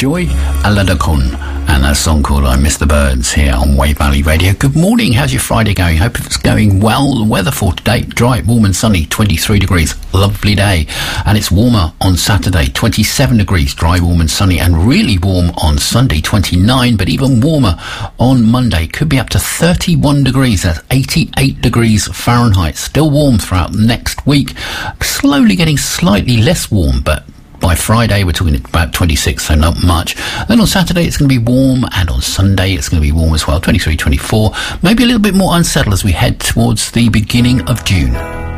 Joy Aladakun and a song called I Miss the Birds here on Wave Valley Radio. Good morning, how's your Friday going? Hope it's going well. The weather for today, dry, warm and sunny, 23 degrees, lovely day. And it's warmer on Saturday, 27 degrees, dry, warm and sunny, and really warm on Sunday, 29, but even warmer on Monday. Could be up to 31 degrees, that's 88 degrees Fahrenheit. Still warm throughout next week, slowly getting slightly less warm, but by Friday, we're talking about 26, so not much. Then on Saturday, it's going to be warm, and on Sunday, it's going to be warm as well, 23, 24. Maybe a little bit more unsettled as we head towards the beginning of June.